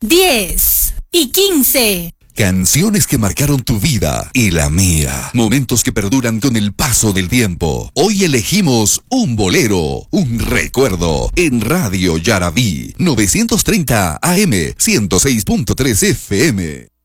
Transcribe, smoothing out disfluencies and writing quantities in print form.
10 y 15. Canciones que marcaron tu vida y la mía. Momentos que perduran con el paso del tiempo. Hoy elegimos un bolero, un recuerdo, en Radio Yarabí, 930 AM, 106.3 FM.